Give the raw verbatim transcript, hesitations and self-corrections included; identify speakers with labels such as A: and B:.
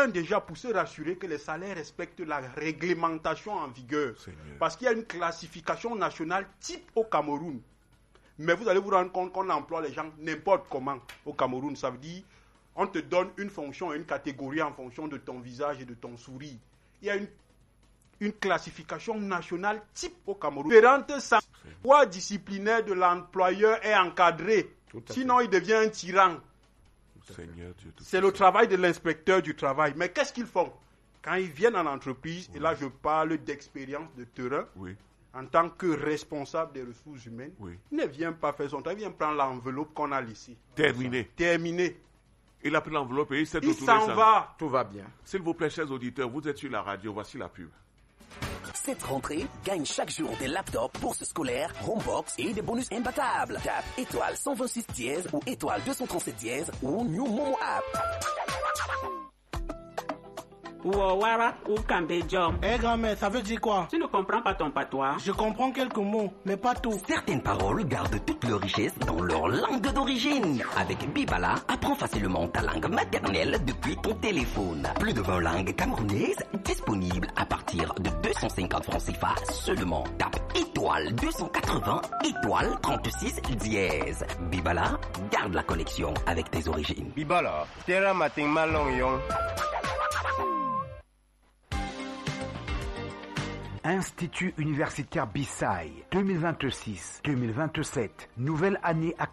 A: un déjà pour se rassurer que les salaires respectent la réglementation en vigueur. Parce qu'il y a une classification nationale type au Cameroun. Mais vous allez vous rendre compte qu'on emploie les gens n'importe comment au Cameroun. Ça veut dire on te donne une fonction et une catégorie en fonction de ton visage et de ton sourire. Il y a une, une classification nationale type au Cameroun. Différentes lois disciplinaires de l'employeur est encadré. Sinon, il devient un tyran.
B: Seigneur Dieu,
A: c'est le travail de l'inspecteur du travail. Mais qu'est-ce qu'ils font? Quand ils viennent en entreprise, oui. et là je parle d'expérience de terrain,
B: oui.
A: en tant que responsable des ressources humaines,
B: oui.
A: il ne vient pas faire son travail, il vient prendre l'enveloppe qu'on a laissée.
B: Terminé.
A: Terminé.
B: Il a pris l'enveloppe et il s'est
A: Il s'en va.
C: Tout va bien.
B: S'il vous plaît, chers auditeurs, vous êtes sur la radio, voici la pub.
D: Cette rentrée, gagne chaque jour des laptops, bourses scolaires, homebox et des bonus imbattables. Tape étoile cent vingt-six dièse ou étoile deux cent trente-sept dièse ou New Momo App.
E: Ouawara ou Kambejom.
F: Eh grand-mère, ça veut dire quoi?
E: Tu ne comprends pas ton patois?
F: Je comprends quelques mots, mais pas tout.
D: Certaines paroles gardent toute leur richesse dans leur langue d'origine. Avec Bibala, apprends facilement ta langue maternelle depuis ton téléphone. Plus de vingt langues camerounaises disponibles à partir de deux cent cinquante francs C F A seulement. Tape étoile deux cent quatre-vingts, étoile trente-six dièse. Bibala, garde la connexion avec tes origines.
G: Bibala, terra mating malong yong.
H: Institut universitaire Bissai deux mille vingt-six deux mille vingt-sept, nouvelle année académique.